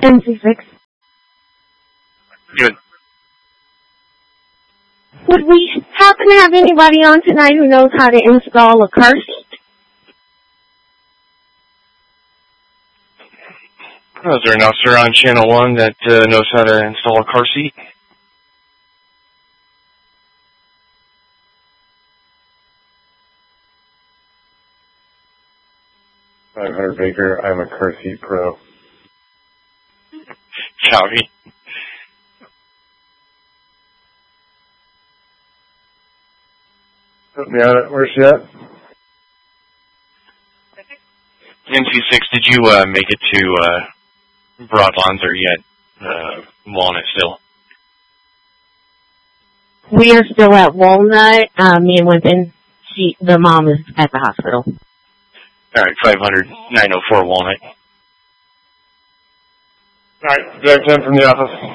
NC6. Good. Would we happen to have anybody on tonight who knows how to install a car seat? Is there an officer on Channel 1 that knows how to install a car seat? I'm Hunter Baker. I'm a car seat pro. Copy. Yeah, where's she at? NC6, did you make it to Broadlawns or yet Walnut still? We are still at Walnut. Me and Wimpin. The mom is at the hospital. All right, 500-904 Walnut. All right, direct 10 from the office.